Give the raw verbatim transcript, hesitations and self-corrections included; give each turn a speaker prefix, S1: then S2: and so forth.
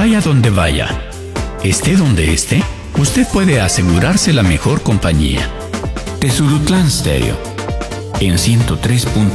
S1: Vaya donde vaya, esté donde esté, usted puede asegurarse la mejor compañía. Tezurutlán Stereo, en ciento tres punto